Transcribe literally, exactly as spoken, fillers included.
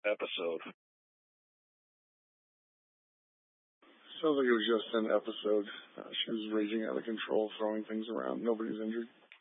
episode. Sounds like it was just an episode. Uh, she was raging out of control, throwing things around. Nobody's injured.